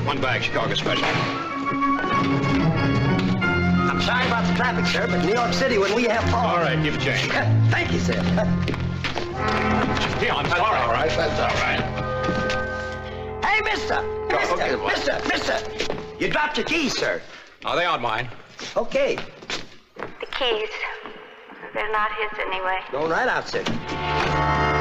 One bag, Chicago Special. I'm sorry about the traffic, sir, but New York City, when we have fog... All right, give it change. Thank you, sir. Gee, I'm sorry. All right, that's all right. Hey, mister! Okay, what? Mister! You dropped your keys, sir. Oh, they aren't mine. Okay. The keys. They're not his anyway. Going right out, sir.